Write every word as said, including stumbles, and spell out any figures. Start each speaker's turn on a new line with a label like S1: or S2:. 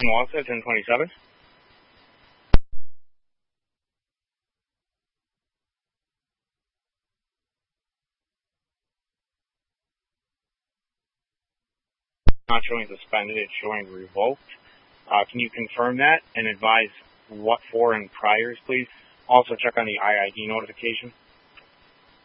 S1: Wallace, ten twenty-seven. Not showing suspended, it's showing revoked. Uh, can you confirm that and advise what for and priors, please? Also check on the I I D notification.